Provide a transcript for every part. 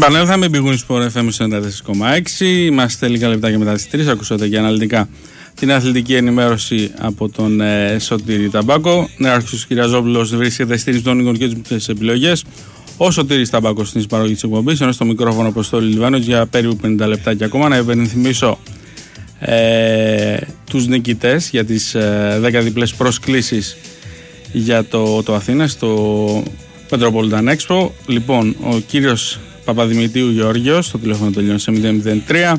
Επανέλθαμε, Big Win Sport FM 94,6. Είμαστε λίγα λεπτάκια μετά τις 3. Ακούσατε και αναλυτικά την αθλητική ενημέρωση από τον Σωτήρη Ταμπάκο. Νεάρχος Κυριαζόπουλος βρίσκεται στη ρίζα των οικονομικών της επιλογές. Ο Σωτήρης Ταμπάκος στην παραγωγή της εκπομπής, ενώ στο μικρόφωνο Αποστόλη Λιβάνος για περίπου 50 λεπτάκια ακόμα. Να υπενθυμίσω τους νικητές για τις 10 διπλές προσκλήσεις για το Αθήνα στο Metropolitan Expo. Λοιπόν, ο κύριος Παπαδημητρίου Γεώργιος, το τηλέφωνο τελειώνει σε 003.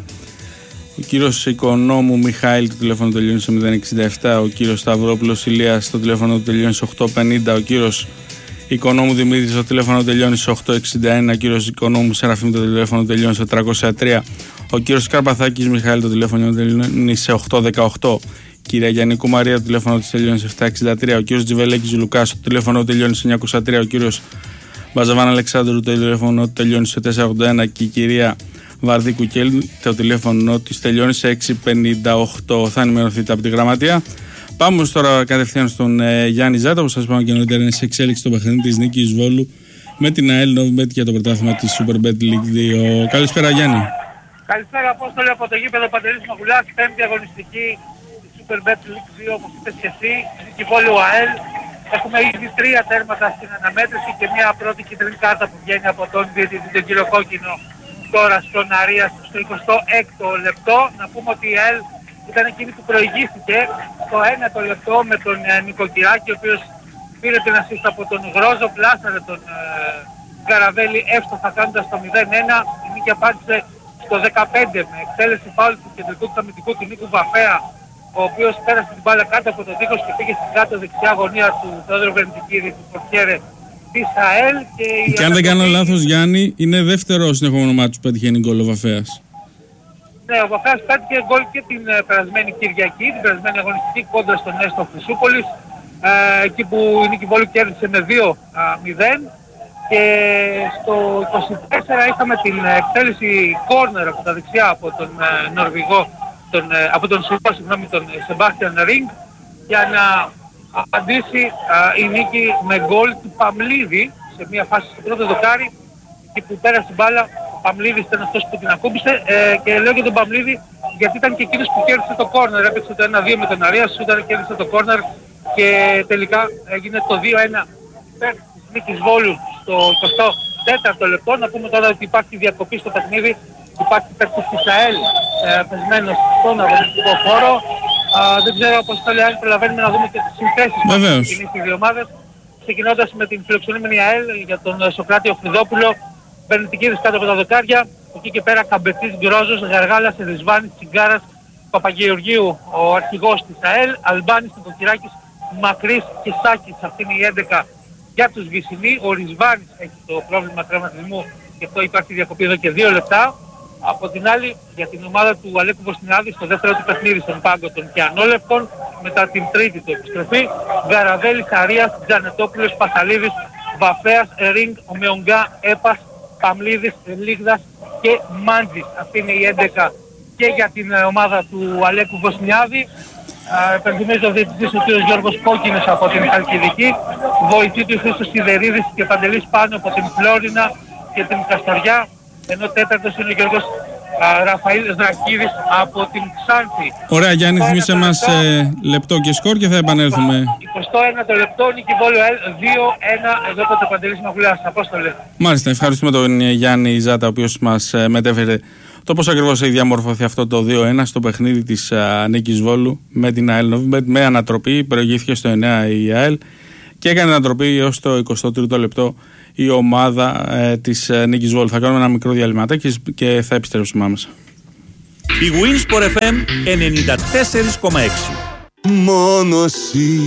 Ο κύριος Οικονόμου Μιχαήλ, το τηλέφωνο τελειώνει σε 067. Ο κύριος Σταυρόπουλος Ηλίας, το τηλέφωνο τελειώνει σε 850. Ο κύριος Οικονόμου Δημήτρης, το τηλέφωνο τελειώνει σε 861. Ο κύριος Οικονόμου Σεραφείμ, το τηλέφωνο τελειώνει σε 303. Ο κύριος Καρπαθάκης Μιχαήλ, το τηλέφωνο τελειώνει σε 818. Κυρία Γιαννικού Μαρία, το τηλέφωνο της τελειώνει σε 763. Ο κύριος Τζιβελέκης Λουκάς, το τηλέφωνο τελειώνει σε 903. Ο κύριος Μπαζαβάν Αλεξάνδρου, το τηλέφωνο τελειώνει σε 481. Και η κυρία Βαρδί Κουκέλ, το τηλέφωνο της τελειώνει σε 658. Θα ενημερωθείτε από τη γραμματεία. Πάμε τώρα κατευθείαν στον Γιάννη Ζάτα, όπως σας είπαμε και νωρίτερα, είναι σε εξέλιξη το παιχνίδι της νίκης Βόλου με την ΑΕΛ Novibet για το πρωτάθλημα της Superbet League 2. Καλησπέρα, Γιάννη. Καλησπέρα, Απόστολη, από το γήπεδο Παντελής Μαγουλάς, πέμπτη αγωνιστική της Superbet League 2, όπως είπες και εσύ, νίκη Βόλου ΑΕΛ. Έχουμε ήδη 3 τέρματα στην αναμέτρηση και μια πρώτη κίτρινη κάρτα που βγαίνει από τον διαιτητή, τον κύριο Κόκκινο, τώρα στον Αρία στο 26ο λεπτό. Να πούμε ότι η ΑΕΛ ήταν εκείνη που προηγήθηκε στο 1ο λεπτό με τον Νικοκυράκη, ο οποίος πήρε την ασίστα από τον Γρόζο, πλάσαρε τον Καραβέλη εύστοχα κάνοντας το 0-1. Η νίκη απάντησε στο 15 με εκτέλεση φάουλ του κεντρικού του αμυντικού του Νίκου Βαφέα, ο οποίος πέρασε την μπάλα κάτω από το δίκος και πήγε στην κάτω δεξιά γωνία του Θεόδωρου Βερνητικίδη, του πορτιέρε της ΑΕΛ. Και αν δεν κάνω λάθος, Γιάννη, είναι δεύτερο συνεχόμενο μάτι που πέτυχε γκολ ο Βαφέας. Ναι, ο Βαφέας πέτυχε γκολ και την περασμένη Κυριακή, την περασμένη αγωνιστική κόντρα στον Έστω Χρυσούπολης, εκεί που η νίκη Βόλου κέρδισε με 2-0. Και στο 24 είχαμε την εκτέλεση κόρνερ από τα δεξιά από τον Νορβηγό, από τον Σουηδό, συγγνώμη, τον Σεμπάστιαν Ριγκ, για να απαντήσει η νίκη με γκολ του Παμλίδη σε μια φάση στο πρώτο δοκάρι, εκεί που πέρασε την μπάλα. Ο Παμλίδης ήταν αυτός που την ακούμπησε, και λέω για τον Παμλίδη γιατί ήταν και εκείνος που κέρδισε το κόρνερ. Έπαιξε το 1-2 με τον Αρία, Σούταρ κέρδισε το κόρνερ και τελικά έγινε το 2-1 υπέρ της νίκης Βόλου στο 24ο λεπτό. Να πούμε τώρα ότι υπάρχει διακοπή στο παιχνίδι, υπάρχει παίκτης της ΑΕΛ πεσμένος στον αγωνιστικό χώρο. Δεν ξέρω πώς θα λέει, αν προλαβαίνουμε να δούμε και τις συνθέσεις που έχουν ξεκινήσει οι δύο ομάδες. Ξεκινώντας με την φιλοξενούμενη ΑΕΛ για τον Σοκράτη Οφριδόπουλο, Βερνητικίδης κάτω από τα δοκάρια. εκεί και πέρα Καμπετής, Γκρόζος, Γαργάλας, Ρισβάνης, Τσιγκάρας, Παπαγεωργίου, ο αρχηγός της ΑΕΛ, Αλμπάνης, Νικοκυράκης, Μακρύς και Σάκης. Αυτή είναι η 11 για τους Βυσσινοί. Ο Ρισβάνης έχει το πρόβλημα τραυματισμού και αυτό υπάρχει διακοπή εδώ και 2 λεπτά. Από την άλλη, για την ομάδα του Αλέκου Βοστινάδη, στο δεύτερο του παιχνίδι στον πάγκο των Κιανόλευκων, μετά την τρίτη του επιστροφή, Γαραβέλης, Αρίας, Τζανετόπουλος, Πασαλίδης, Βαφέας, Ριγκ, Ομεονγκά, Έπας, Παμλίδης, Λίγδας και Μάντζης. Αυτή είναι η 11 και για την ομάδα του Αλέκου Βοστινάδη. Επενδυμίζω ο διαιτητής ο κ. Γιώργος Κόκκινος από την Χαλκιδική, βοηθή του Χρήστος Σιδερίδης και Παντελής Πάνο από την Φλόρινα και την Καστοριά, ενώ τέταρτος είναι ο Γιώργος Ραφαήλ Δρακίδης από την Ξάνθη. Ωραία Γιάννη, θυμίσαι μας λεπτό και σκορ και θα επανέλθουμε. 21ο λεπτό, νίκη Βόλου ΑΕΛ 2-1 εδώ από το Παντελής Μαγουλάς. Απόστολε. Μάλιστα, ευχαριστούμε τον Γιάννη Ζάτα, ο οποίος μας μετέφερε το πώς ακριβώς έχει διαμορφωθεί αυτό το 2-1 στο παιχνίδι της νίκης Βόλου με την ΑΕΛ Novibet. Με ανατροπή, προηγήθηκε στο 9 η ΑΕΛ και έκανε ανατροπή έως το 23ο λεπτό η ομάδα της νίκης Βόλου. Θα κάνουμε ένα μικρό διαλυματάκι και θα επιστρέψουμε άμεσα. Η Win Sport FM 94,6. Μόνο εσύ